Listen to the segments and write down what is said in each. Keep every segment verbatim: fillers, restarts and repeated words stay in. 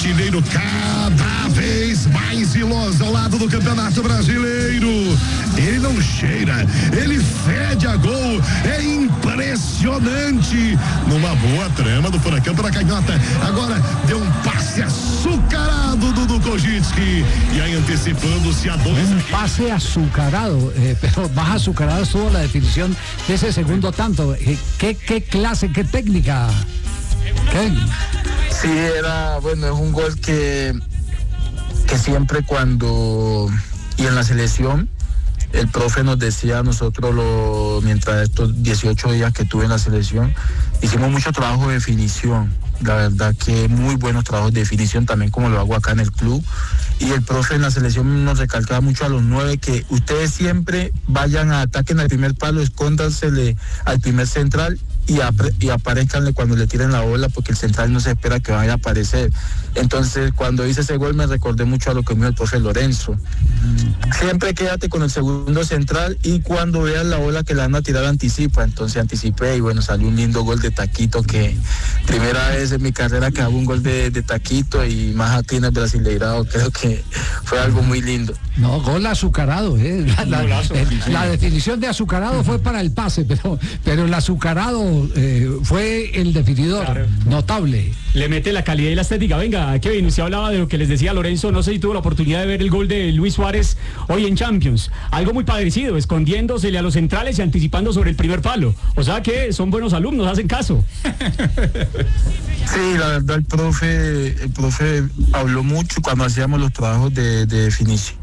artilheiro cada vez mais iloso ao lado do Campeonato Brasileiro. Ele não cheira, ele fede a gol, é impressionante. Numa boa trama do Furacão pela canhota, agora deu um passe açucarado do Dudu Kojitski, y ahí anticipándose a dos. Un pase azucarado, eh, pero más azucarado estuvo la definición de ese segundo tanto. Eh, ¿qué, qué clase, qué técnica? ¿Qué? Sí, era, bueno, es un gol que, que siempre cuando, y en la selección, el profe nos decía a nosotros, lo, mientras estos dieciocho días que tuve en la selección, hicimos mucho trabajo de definición. La verdad que muy buenos trabajos de definición, también como lo hago acá en el club. Y el profe en la selección nos recalcaba mucho a los nueve que ustedes siempre vayan a ataquen al primer palo, escóndansele al primer central y, apre, y aparezcanle cuando le tiren la bola, porque el central no se espera que vaya a aparecer. Entonces, cuando hice ese gol me recordé mucho a lo que me dijo el profe Lorenzo. Siempre quédate con el segundo central y cuando veas la bola que le van a tirar anticipa. Entonces anticipé y bueno, salió un lindo gol de taquito, que primera vez en mi carrera que hago un gol de, de taquito y más aquí en el Brasileirao. Creo que fue algo muy lindo. No, gol azucarado, ¿eh? La, la, la, la definición de azucarado fue para el pase, pero, pero el azucarado eh, fue el definidor, claro. Notable. Le mete la calidad y la estética. Venga, Kevin, usted hablaba de lo que les decía Lorenzo, no sé si tuvo la oportunidad de ver el gol de Luis Suárez hoy en Champions. Algo muy parecido, escondiéndosele a los centrales y anticipando sobre el primer palo. O sea que son buenos alumnos, hacen caso. Sí, la verdad el profe, el profe habló mucho cuando hacíamos los trabajos de, de definición.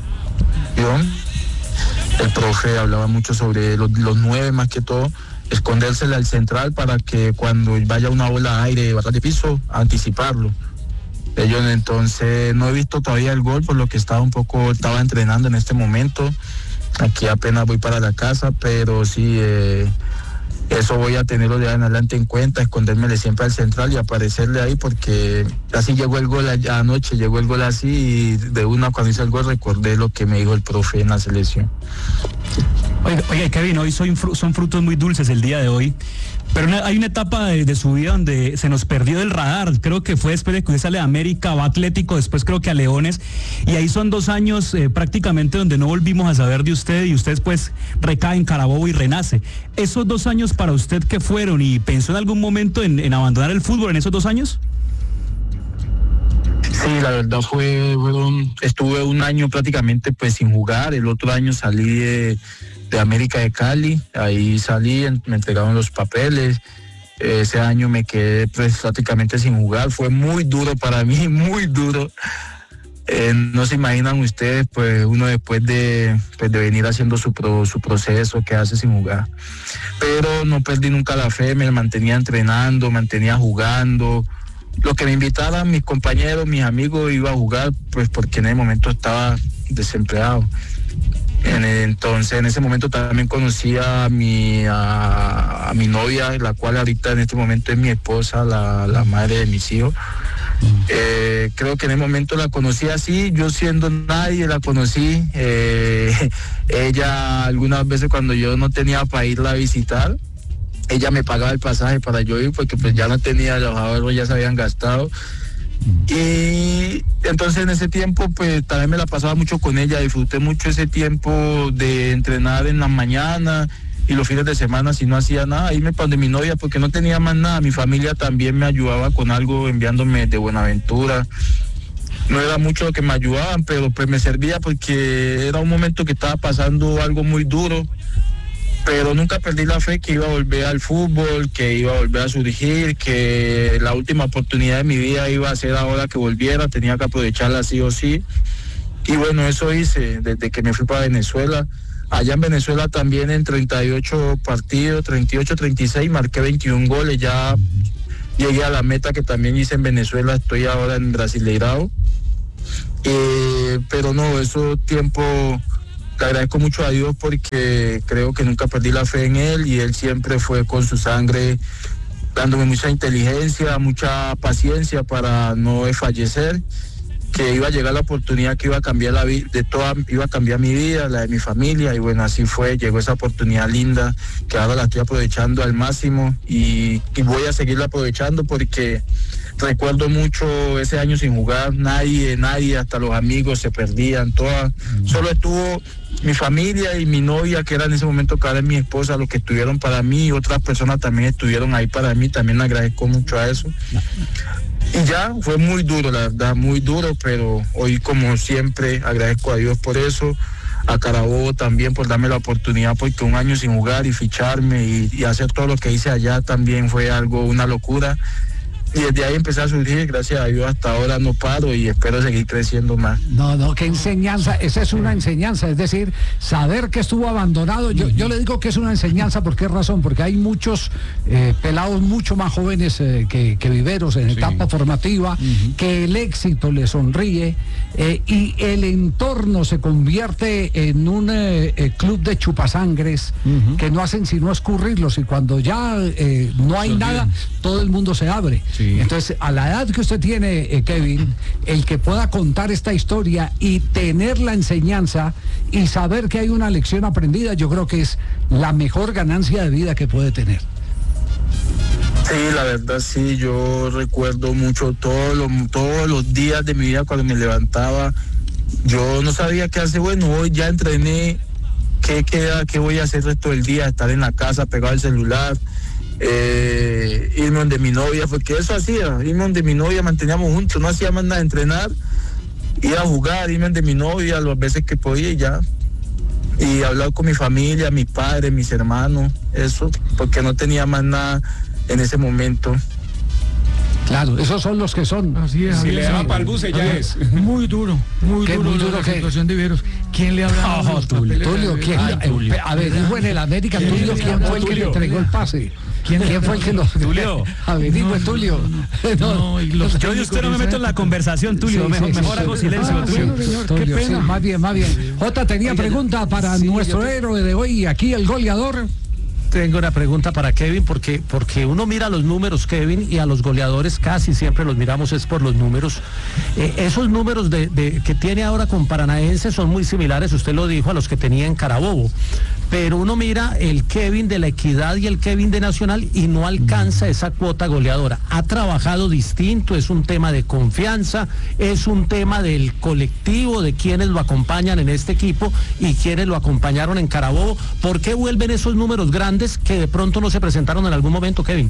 El profe hablaba mucho sobre los, los nueve, más que todo, escondérsele al central para que cuando vaya una bola de aire, bajar de piso, anticiparlo. Ellos, entonces, no he visto todavía el gol, por lo que estaba un poco, estaba entrenando en este momento. Aquí apenas voy para la casa, pero sí, eh, eso voy a tenerlo de ahí en adelante en cuenta, escondérmele siempre al central y aparecerle ahí, porque así llegó el gol allá anoche, llegó el gol así y de una cuando hice el gol recordé lo que me dijo el profe en la selección. Oiga, oiga Kevin, hoy son, son frutos muy dulces el día de hoy, pero una, hay una etapa de, de su vida donde se nos perdió del radar. Creo que fue después de que usted sale de América, va a Atlético, después creo que a Leones, y ahí son dos años eh, prácticamente donde no volvimos a saber de usted, y usted después recae en Carabobo y renace. Esos dos años para usted, ¿qué fueron? ¿Y pensó en algún momento en, en abandonar el fútbol en esos dos años? Sí, la verdad fue, fueron, estuve un año prácticamente pues sin jugar, el otro año salí de, de América de Cali, ahí salí, me entregaron los papeles, ese año me quedé pues prácticamente sin jugar, fue muy duro para mí, muy duro. Eh, no se imaginan ustedes, pues uno después de, pues, de venir haciendo su, pro, su proceso que hace sin jugar, pero no perdí nunca la fe, me mantenía entrenando, mantenía jugando. Lo que me invitaran mis compañeros, mis amigos, iba a jugar, pues porque en ese momento estaba desempleado. En el, entonces, en ese momento también conocí a mi, a, a mi novia, la cual ahorita en este momento es mi esposa, la, la madre de mis hijos. Eh, creo que en ese momento la conocí así, yo siendo nadie la conocí. Eh, ella, algunas veces cuando yo no tenía para irla a visitar, ella me pagaba el pasaje para yo ir, porque pues ya no tenía, los ahorros ya se habían gastado. Y entonces en ese tiempo pues también me la pasaba mucho con ella, disfruté mucho ese tiempo de entrenar en la mañana y los fines de semana si no hacía nada, irme para donde mi novia porque no tenía más nada. Mi familia también me ayudaba con algo, enviándome de Buenaventura. No era mucho lo que me ayudaban, pero pues me servía porque era un momento que estaba pasando algo muy duro. Pero nunca perdí la fe que iba a volver al fútbol, que iba a volver a surgir, que la última oportunidad de mi vida iba a ser ahora que volviera, tenía que aprovecharla sí o sí. Y bueno, eso hice desde que me fui para Venezuela. Allá en Venezuela también en treinta y ocho partidos, treinta y ocho, treinta y seis, marqué veintiún goles, ya llegué a la meta que también hice en Venezuela, estoy ahora en Brasileirao. Eh, pero no, eso tiempo... Le agradezco mucho a Dios porque creo que nunca perdí la fe en Él y Él siempre fue con su sangre dándome mucha inteligencia, mucha paciencia para no fallecer, que iba a llegar la oportunidad que iba a cambiar la vida de toda, iba a cambiar mi vida, la de mi familia, y bueno, así fue, llegó esa oportunidad linda, que ahora la estoy aprovechando al máximo, y, y voy a seguirla aprovechando porque recuerdo mucho ese año sin jugar, nadie, nadie, hasta los amigos se perdían, todas, solo estuvo mi familia y mi novia, que era en ese momento que era mi esposa, los que estuvieron para mí, y otras personas también estuvieron ahí para mí, también agradezco mucho a eso. Y ya, fue muy duro, la verdad, muy duro, pero hoy, como siempre, agradezco a Dios por eso, a Carabobo también por darme la oportunidad, porque un año sin jugar y ficharme y, y hacer todo lo que hice allá también fue algo, una locura. Y desde ahí empecé a surgir, gracias a Dios hasta ahora no paro y espero seguir creciendo más. No, no, qué enseñanza, esa es una enseñanza, es decir, saber que estuvo abandonado, yo, yo le digo que es una enseñanza, ¿por qué razón? Porque hay muchos eh, pelados mucho más jóvenes eh, que, que Viveros en sí. etapa formativa, uh-huh. que el éxito le sonríe eh, y el entorno se convierte en un eh, eh, club de chupasangres uh-huh. que no hacen sino escurrirlos, y cuando ya eh, no hay nada, todo el mundo se abre. Sí. Entonces, a la edad que usted tiene, eh, Kevin, el que pueda contar esta historia y tener la enseñanza y saber que hay una lección aprendida, yo creo que es la mejor ganancia de vida que puede tener. Sí, la verdad sí, yo recuerdo mucho todos los, todos los días de mi vida cuando me levantaba, yo no sabía qué hacer, bueno, hoy ya entrené, ¿qué queda? ¿Qué voy a hacer el resto del día? Estar en la casa pegado al celular. Eh, irme donde mi novia, porque eso hacía, irme donde mi novia, manteníamos juntos, no hacía más nada, entrenar, ir a jugar, irme donde mi novia las veces que podía y ya, y hablar con mi familia, mis padres, mis hermanos, eso, porque no tenía más nada en ese momento. Claro, esos son los que son. Así es. Si le da para el buce ya es. Muy duro, muy duro, muy duro la que... situación de Viveros. ¿Quién le habla? Oh, Tulio, Tulio, ¿quién? Ay, Tulio. A ver, dijo en el América, Tulio, ¿quién fue el que le entregó el pase? ¿Quién, ¿Quién fue el que lo... Tulio. A ver, dijo no, Tulio. No, no, no, yo y usted no me meto en la conversación, Tulio. Sí, mejor sí, mejor sí, hago sí, silencio, ah, Tulio. Sí, señor, Tulio. Qué pena. Sí, más bien, más bien. Jota, tenía Oiga, pregunta para sí, nuestro te... héroe de hoy, aquí el goleador. Tengo una pregunta para Kevin, porque, porque uno mira los números, Kevin, y a los goleadores casi siempre los miramos es por los números. Eh, esos números de, de, que tiene ahora con Paranaense son muy similares, usted lo dijo, a los que tenía en Carabobo. Pero uno mira el Kevin de la Equidad y el Kevin de Nacional y no alcanza esa cuota goleadora. Ha trabajado distinto, es un tema de confianza, es un tema del colectivo, de quienes lo acompañan en este equipo y quienes lo acompañaron en Carabobo. ¿Por qué vuelven esos números grandes que de pronto no se presentaron en algún momento, Kevin?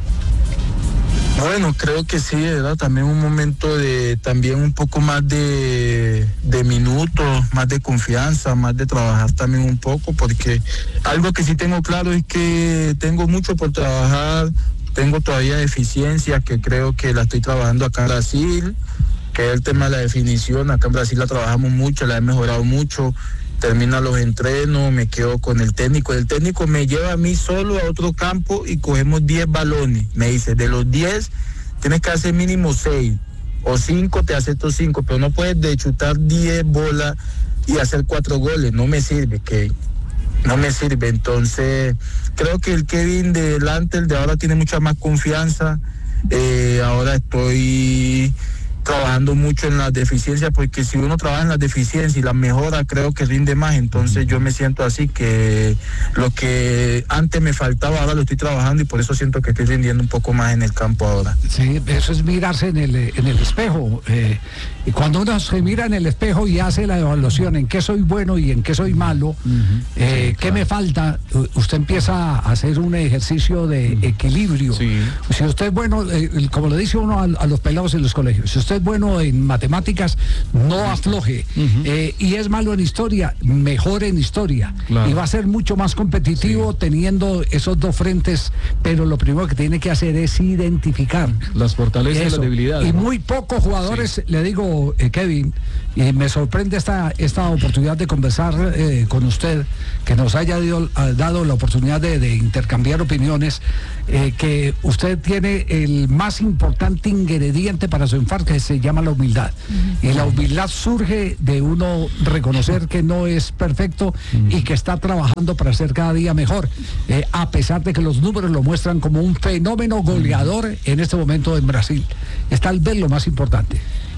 Bueno, creo que sí, ¿verdad? También un momento de, también un poco más de, de minutos, más de confianza, más de trabajar también un poco, porque algo que sí tengo claro es que tengo mucho por trabajar, tengo todavía deficiencias que creo que la estoy trabajando acá en Brasil, que es el tema de la definición, acá en Brasil la trabajamos mucho, la he mejorado mucho. Termina los entrenos, me quedo con el técnico. El técnico me lleva a mí solo a otro campo y cogemos diez balones. Me dice, de los diez tienes que hacer mínimo seis o cinco, te acepto cinco, pero no puedes de chutar diez bolas y hacer cuatro goles. No me sirve, que no me sirve. Entonces, creo que el Kevin de delante, el de ahora, tiene mucha más confianza. Eh, ahora estoy trabajando mucho en las deficiencias, porque si uno trabaja en las deficiencias y las mejora, creo que rinde más. Entonces yo me siento así, que lo que antes me faltaba ahora lo estoy trabajando y por eso siento que estoy rindiendo un poco más en el campo ahora. Sí, eso es mirarse en el, en el espejo. Eh, y cuando uno se mira en el espejo y hace la evaluación en qué soy bueno y en qué soy malo, uh-huh. eh, sí, qué claro. me falta, usted empieza a hacer un ejercicio de uh-huh. equilibrio. Sí. Si usted es bueno, eh, como le dice uno a, a los pelados en los colegios, si usted es bueno en matemáticas, no afloje. Uh-huh. eh, y es malo en historia, mejor en historia. Claro. Y va a ser mucho más competitivo sí. teniendo esos dos frentes, pero lo primero que tiene que hacer es identificar las fortalezas y las debilidades. Y ¿no? muy pocos jugadores, sí. le digo, eh, Kevin, y me sorprende esta, esta oportunidad de conversar eh, con usted, que nos haya dio, dado la oportunidad de, de intercambiar opiniones, eh, que usted tiene el más importante ingrediente para su enfoque, que se llama la humildad. Uh-huh. Y la humildad surge de uno reconocer que no es perfecto uh-huh. y que está trabajando para ser cada día mejor, eh, a pesar de que los números lo muestran como un fenómeno goleador uh-huh. en este momento en Brasil. Es tal vez lo más importante.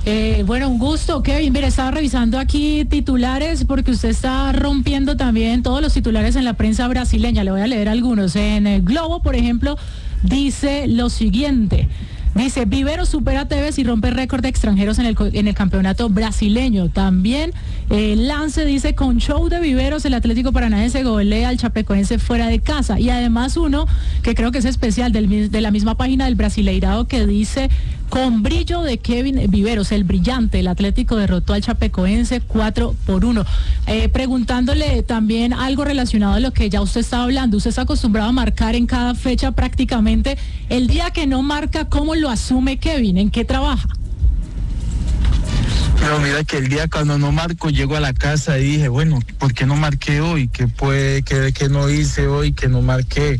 Eh, bueno, un gusto, Kevin. Mira, estaba revisando aquí titulares porque usted está rompiendo también todos los titulares en la prensa brasileña. Le voy a leer algunos. En el Globo, por ejemplo, dice lo siguiente. Dice, Viveros supera a Tevez y rompe récord de extranjeros en el, en el campeonato brasileño. También eh, Lance dice, con show de Viveros, el Atlético Paranaense golea al Chapecoense fuera de casa. Y además uno, que creo que es especial, del, de la misma página del Brasileirao, que dice, con brillo de Kevin Viveros, el brillante, el Atlético derrotó al Chapecoense cuatro por uno. Eh, preguntándole también algo relacionado a lo que ya usted estaba hablando. Usted está acostumbrado a marcar en cada fecha prácticamente. El día que no marca, ¿cómo lo asume Kevin? ¿En qué trabaja? Pero mira que el día cuando no marco, llego a la casa y dije, bueno, ¿por qué no marqué hoy? ¿Qué puede, qué, qué no hice hoy que no marqué?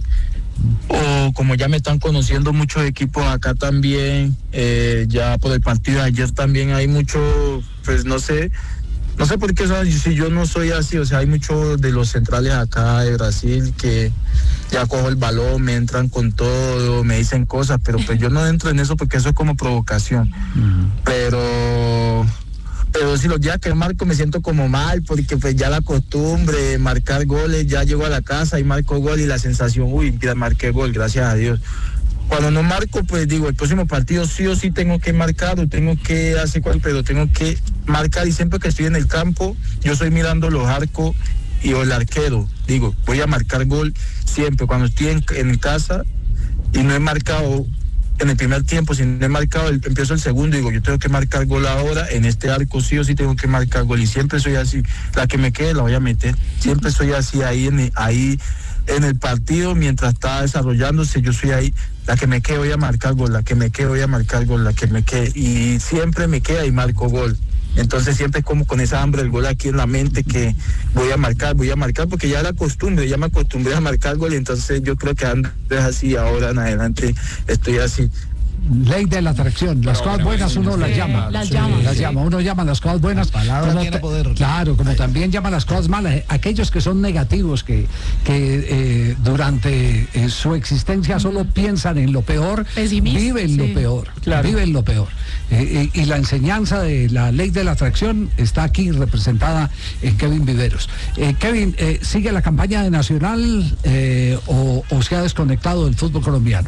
O como ya me están conociendo muchos equipos acá también, eh, ya por el partido de ayer también hay mucho, pues no sé, no sé por qué, o sea, si yo no soy así, o sea, hay muchos de los centrales acá de Brasil que ya cojo el balón, me entran con todo, me dicen cosas, pero pues yo no entro en eso porque eso es como provocación. Uh-huh. Pero... Pero si los días que marco me siento como mal, porque pues ya la costumbre de marcar goles, ya llego a la casa y marco gol y la sensación, uy, ya marqué gol, gracias a Dios. Cuando no marco, pues digo, el próximo partido sí o sí tengo que marcar o tengo que hacer cual, pero tengo que marcar y siempre que estoy en el campo, yo estoy mirando los arcos y el arquero, digo, voy a marcar gol siempre. Cuando estoy en, en casa y no he marcado en el primer tiempo, si no he marcado, el, empiezo el segundo, digo, yo tengo que marcar gol ahora, en este arco sí o sí tengo que marcar gol, y siempre soy así, la que me quede la voy a meter, siempre soy así, ahí en el, ahí en el partido, mientras está desarrollándose, yo soy ahí, la que me quede voy a marcar gol, la que me quede voy a marcar gol, la que me quede, y siempre me queda y marco gol. Entonces siempre como con esa hambre del gol aquí en la mente que voy a marcar, voy a marcar, porque ya era costumbre, ya me acostumbré a marcar gol, y entonces yo creo que antes así, ahora en adelante estoy así. Ley de la atracción, las cosas buenas uno las llama, las llama, las llama, uno llama las cosas buenas, como tiene poder. Claro, como también llama las cosas malas, aquellos que son negativos, que, que eh, durante eh, su existencia solo piensan en lo peor, Pesimista, viven sí. lo peor, Claro. viven lo peor. Eh, y, y la enseñanza de la ley de la atracción está aquí representada en Kevin Viveros. Eh, Kevin, eh, ¿sigue la campaña de Nacional eh, o, o se ha desconectado del fútbol colombiano?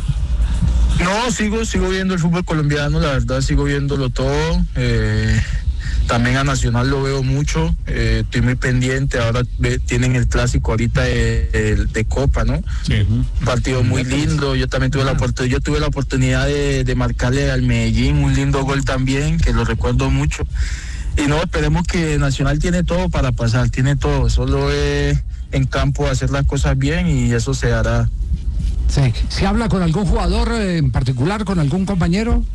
No, sigo, sigo viendo el fútbol colombiano, la verdad sigo viéndolo todo. Eh, también a Nacional lo veo mucho, eh, estoy muy pendiente. Ahora ve, tienen el clásico ahorita de, de, de Copa, ¿no? Sí. Un partido muy lindo. Yo también tuve la oportunidad, yo tuve la oportunidad de, de marcarle al Medellín un lindo gol también, que lo recuerdo mucho. Y no, esperemos que Nacional tiene todo para pasar, tiene todo. Solo es en campo hacer las cosas bien y eso se hará. Sí. ¿Se habla con algún jugador eh, en particular, con algún compañero?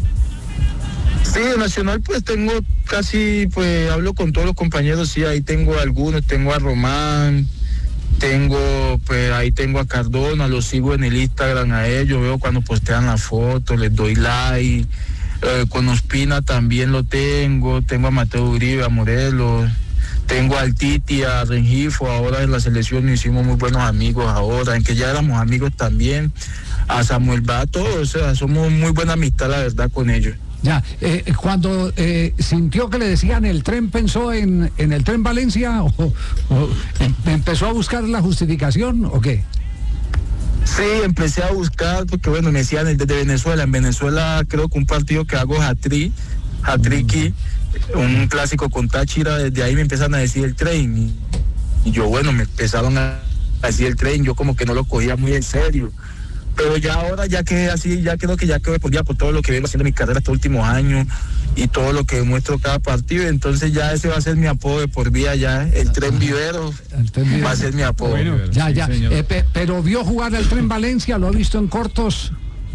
Sí, en Nacional pues tengo casi, pues hablo con todos los compañeros, sí, ahí tengo algunos, tengo a Román, tengo, pues ahí tengo a Cardona, los sigo en el Instagram a ellos, veo cuando postean la foto, les doy like, eh, con Ospina también lo tengo, tengo a Mateo Uribe, a Morelos, tengo al Titi, a Rengifo, ahora en la selección nos hicimos muy buenos amigos ahora, en que ya éramos amigos también, a Samuel Bato, o sea, somos muy buena amistad la verdad con ellos. Ya, eh, cuando eh, sintió que le decían el tren, ¿pensó en, en el tren Valencia o, o em, empezó a buscar la justificación o qué? Sí, empecé a buscar, porque bueno, me decían desde Venezuela, en Venezuela creo que un partido que hago hat-trick, hat-tricky, un clásico con Táchira, desde ahí me empiezan a decir el tren, y, y yo bueno, me empezaron a decir el tren, yo como que no lo cogía muy en serio. Pero ya ahora ya que así, ya creo que ya quedé por día por todo lo que vengo haciendo en mi carrera estos últimos años y todo lo que demuestro cada partido, entonces ya ese va a ser mi apodo de por vida, ya el tren Vivero va a ser mi apodo. Bueno, ya, sí, ya, eh, pe, pero vio jugar al tren Valencia, lo ha visto en cortos.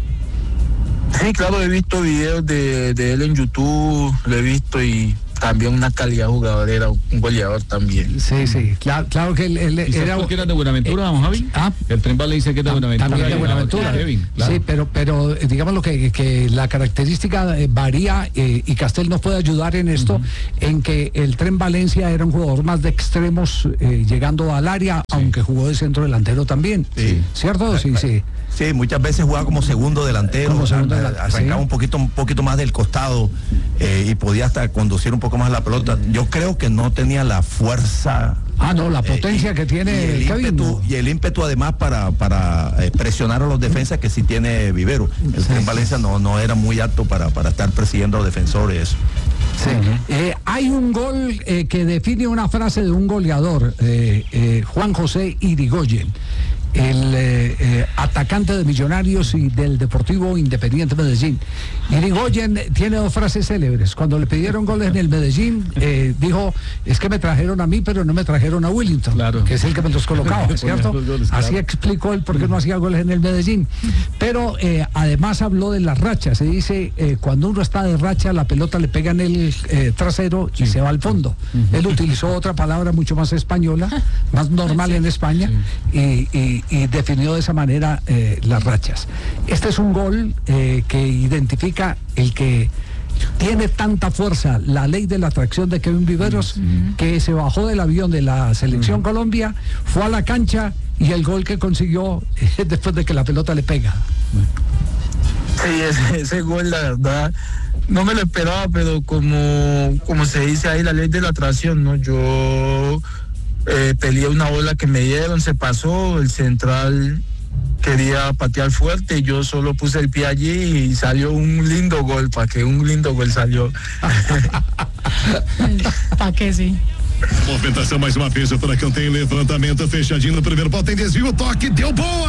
Sí, claro, he visto videos de, de él en YouTube, lo he visto y también una calidad jugador, era un goleador también. Sí, sí, claro, claro que él, él ¿Y era... que era de Buenaventura, don Javi? Ah, el tren Valencia que es de Buenaventura. también de Buenaventura. Kevin, claro. Sí, pero, pero eh, digamos lo que, que la característica eh, varía eh, y Castel nos puede ayudar en esto, uh-huh. en que el tren Valencia era un jugador más de extremos eh, llegando al área, sí. aunque jugó de centro delantero también. Sí. ¿Cierto? Sí, sí. Sí, muchas veces jugaba como segundo delantero, Como segundo a- a- delantero, arrancaba sí. un poquito, un poquito más del costado eh, y podía hasta conducir un poco más la pelota. Yo creo que no tenía la fuerza. Ah, no, la eh, potencia y- que tiene y el Kevin, ímpetu, ¿no? y el ímpetu además para, para eh, presionar a los defensas que sí tiene Vivero. El Tren Valencia no, no era muy apto para, para estar persiguiendo a los defensores. Sí. Eh, hay un gol eh, que define una frase de un goleador, eh, eh, Juan José Irigoyen, el eh, eh, atacante de Millonarios y del Deportivo Independiente Medellín. Irigoyen tiene dos frases célebres. Cuando le pidieron goles en el Medellín, eh, dijo, es que me trajeron a mí, pero no me trajeron a Willington, Claro. que es el que me los colocaba, ¿cierto? Los goles, claro. Así explicó él por qué no hacía goles en el Medellín. Pero eh, además habló de las rachas. Se dice, eh, cuando uno está de racha, la pelota le pega en el eh, trasero y se va al fondo. Él utilizó otra palabra mucho más española, más normal en España, y, y- y definió de esa manera eh, las rachas. Este es un gol eh, que identifica el que tiene tanta fuerza la ley de la atracción de Kevin Viveros, que se bajó del avión de la selección Colombia, fue a la cancha y el gol que consiguió eh, después de que la pelota le pega. Sí, ese, ese gol, la verdad, no me lo esperaba, pero como, como se dice ahí, la ley de la atracción, ¿no? Yo eh, peleé una bola que me dieron, se pasó, el central quería patear fuerte, y yo solo puse el pie allí y salió un lindo gol, para que un lindo gol salió. ¿Para qué sí? Movimentação mais uma vez, o Furacão tem levantamento fechadinho no primeiro pau, tem desvio, toque, deu boa!